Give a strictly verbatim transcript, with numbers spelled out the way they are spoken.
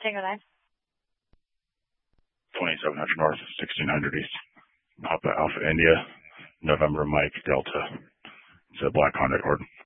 Tango nine. twenty-seven hundred North, sixteen hundred East. Papa Alpha India, November Mike Delta. It's a Black Honda Accord.